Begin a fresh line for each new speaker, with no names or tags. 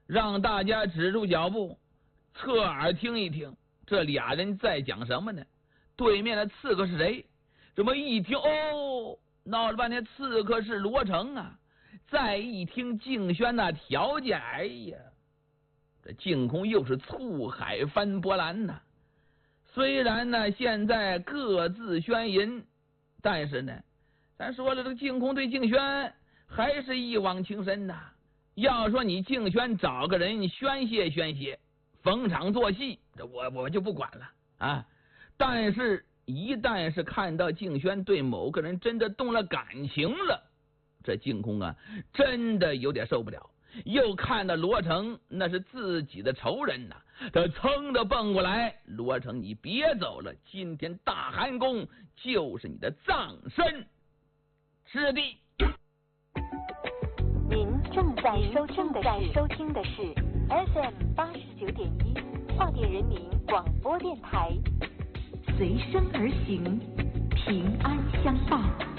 让大家止住脚步，侧耳听一听，这俩人在讲什么呢？对面的刺客是谁？这么一听，哦，闹了半天，刺客是罗成啊！再一听敬轩那条件，哎呀，这净空又是醋海翻波澜呐！虽然呢现在各自宣淫，但是呢，咱说了，这个净空对敬轩还是一往情深呐。要说你敬轩找个人宣泄宣泄，逢场作戏，这我就不管了啊。但是一旦是看到敬轩对某个人真的动了感情了，这净空啊真的有点受不了。又看到罗成那是自己的仇人呐，他噌的蹦过来，罗成你别走了，今天大寒宫就是你的葬身之地。
您正在收听的是 FM 89.1化电人民广播电台，随声而行，平安相伴。